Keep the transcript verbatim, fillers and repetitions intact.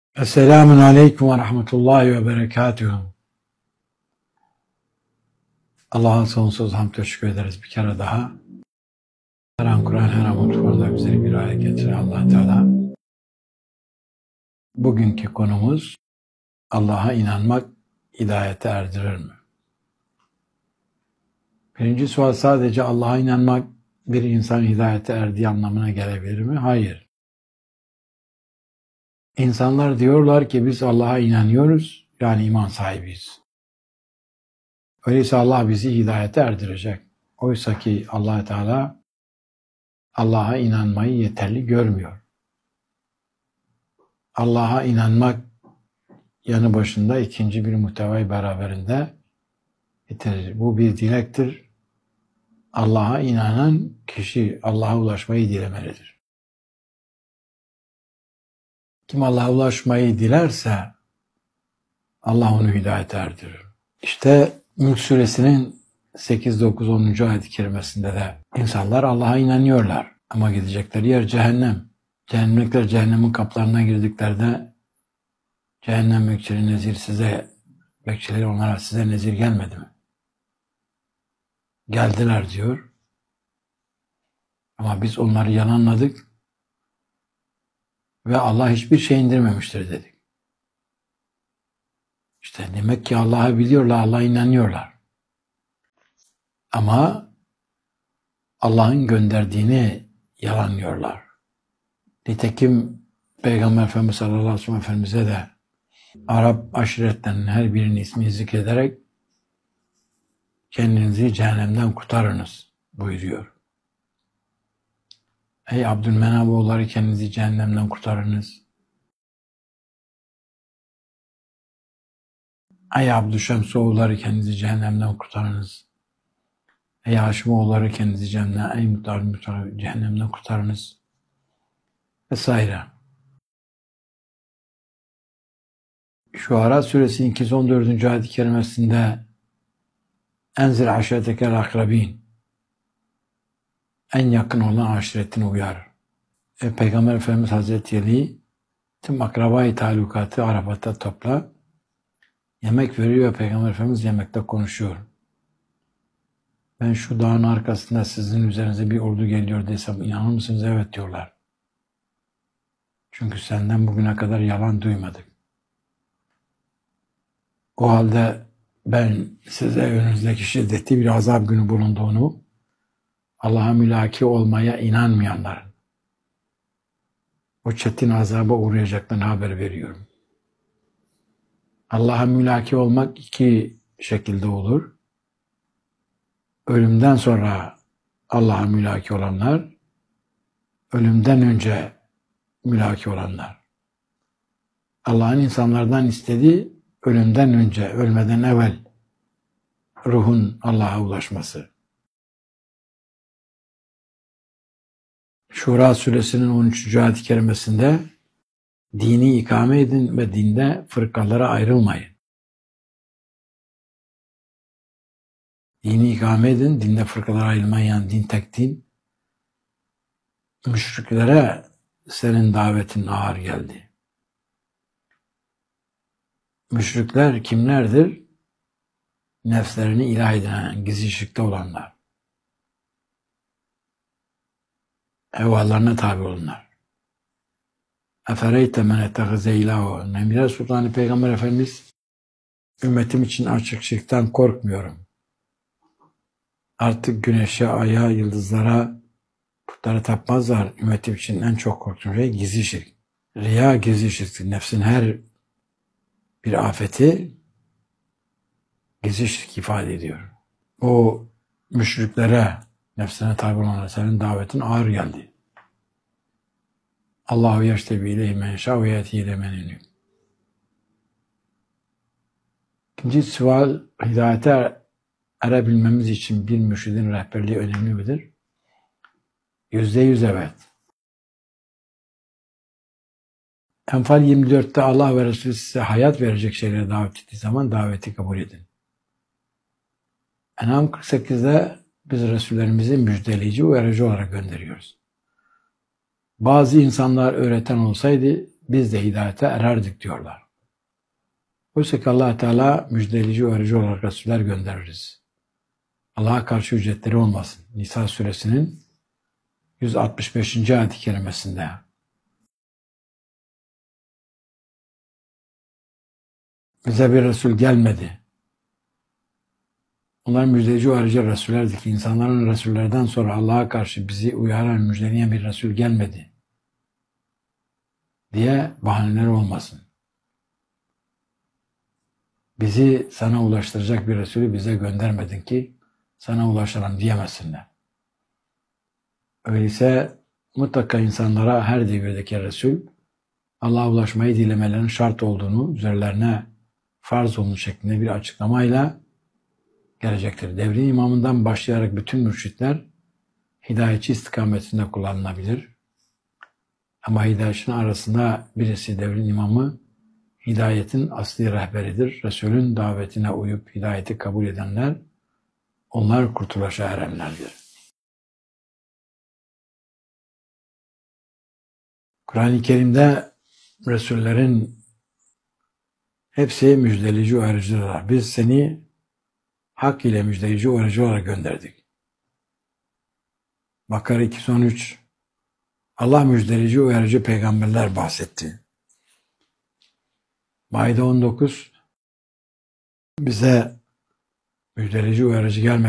Esselamun Aleyküm ve Rahmetullahi ve Berekatuhu. Allah'a sonsuz hamd teşekkür ederiz bir kere daha. Her an Kur'an, her an mutfağında bizleri bir araya getiren Allah Teala. Bugünkü konumuz Allah'a inanmak hidayete erdirir mi? Birinci sual, sadece Allah'a inanmak bir insan hidayete erdiği anlamına gelebilir mi? Hayır. İnsanlar diyorlar ki biz Allah'a inanıyoruz, yani iman sahibiyiz. Öyleyse Allah bizi hidayete erdirecek. Oysa ki Allah Teala Allah'a inanmayı yeterli görmüyor. Allah'a inanmak yanı başında ikinci bir muhtevayı beraberinde getirir. Bu bir dilektir. Allah'a inanan kişi Allah'a ulaşmayı dilemelidir. Kim Allah'a ulaşmayı dilerse Allah onu hidayete erdirir. İşte Mülk Suresinin sekiz, dokuz, onuncu ayet-i kerimesinde de insanlar Allah'a inanıyorlar ama gidecekleri yer cehennem. Cehennemlikler cehennemin kapılarına girdiklerinde cehennem bekçileri nezir size, bekçileri onlara size nezir gelmedi mi? Geldiler diyor. Ama biz onları yalanladık ve Allah hiçbir şey indirmemiştir dedik. İşte demek ki Allah'ı biliyorlar, Allah'a inanıyorlar. Ama Allah'ın gönderdiğini yalanlıyorlar. Nitekim Peygamber Efendimiz sallallahu aleyhi ve sellem Efendimiz'e de Arap aşiretlerinin her birinin ismini zikrederek kendinizi cehennemden kurtarınız buyuruyor. Ey Abdülmenaf oğulları, kendinizi cehennemden kurtarınız. Ey Abdüşems oğulları, kendinizi cehennemden kurtarınız. Ey Haşim oğulları, kendinizi cehennemden, ey Muhtar cehennemden kurtarınız. Vesaire. Şuara Suresinin iki yüz on dördüncü ayet-i kerimesinde enzir aşiretekel akrabin, en yakın olan aşiretini uyar. E, Peygamber Efendimiz Hazretleri tüm akrabayı talukatı Arafat'ta topla, yemek veriyor ve Peygamber Efendimiz yemekte konuşuyor. Ben şu dağın arkasında sizin üzerinize bir ordu geliyor desem inanır mısınız? Evet diyorlar. Çünkü senden bugüne kadar yalan duymadık. O halde ben size önünüzdeki şiddetli bir azap günü bulunduğunu, Allah'a mülaki olmaya inanmayanların o çetin azaba uğrayacaklarını haber veriyorum. Allah'a mülaki olmak iki şekilde olur. Ölümden sonra Allah'a mülaki olanlar, ölümden önce mülaki olanlar. Allah'ın insanlardan istediği ölümden önce, ölmeden evvel ruhun Allah'a ulaşması. Şura Suresinin on üçüncü ayet-i kerimesinde dini ikame edin ve dinde fırkalara ayrılmayın. Dini ikame edin, dinde fırkalara ayrılmayın, yani din tek din. Müşriklere senin davetin ağır geldi. Müşrikler kimlerdir? Nefslerini ilah edinen, gizli şirkte olanlar. Hevalarına tabi olanlar. Efereyte men ettehize ilâhu. Nemire Sultanı Peygamber Efendimiz, ümmetim için açık şirkten korkmuyorum. Artık güneşe, aya, yıldızlara, putlara tapmazlar. Ümmetim için en çok korktuğum şey gizli şirk. Riya gizli şirktir. Nefsin her bir afeti gizli şirk ifade ediyor. O müşriklere, nefsine tabi olanlara senin davetin ağır geldi. Allahu yeştebi ileyhi men şâ ve yeti ile men yunib. İkinci sual, hidayete erebilmemiz için bir mürşidin rehberliği önemli midir? Yüzde yüz evet. Enfal yirmi dörtte Allah ve Resulü size hayat verecek şeylere davet ettiği zaman daveti kabul edin. En'am kırk sekizde biz Resullerimizi müjdeleyici, uyarıcı olarak gönderiyoruz. Bazı insanlar öğreten olsaydı biz de hidayete ererdik diyorlar. Oysa ki Allah Teala müjdeleyici uyarıcı olarak Resuller göndeririz. Allah'a karşı ücretleri olmasın. Nisa suresinin yüz altmış beşinci ayet-i kerimesinde. Bize bir Resul gelmedi. Onlar müjdeleyici uyarıcı Resullerdi ki insanların Resullerden sonra Allah'a karşı bizi uyaran, müjdeleyen bir Resul gelmedi diye bahaneler olmasın. Bizi sana ulaştıracak bir Resulü bize göndermedin ki sana ulaşalım diyemesinler. Öyleyse mutlaka insanlara her devirdeki Resul Allah'a ulaşmayı dilemelerinin şart olduğunu, üzerlerine farz olduğunu şeklinde bir açıklamayla gelecektir. Devrin imamından başlayarak bütün mürşitler hidayetçi istikametinde kullanılabilir. Ama hidayetçinin arasında birisi devrin imamı, hidayetin asli rehberidir. Resulün davetine uyup hidayeti kabul edenler, onlar kurtuluşa erenlerdir. Kur'an-ı Kerim'de Resullerin hepsi müjdeleyici uyarıcıdırlar. Biz seni hak ile müjdeleyici uyarıcı olarak gönderdik. Bakara iki yüz on üç Allah müjdeleyici uyarıcı peygamberler bahsetti. Maide on dokuz bize müjdeleyici uyarıcı gelmedi.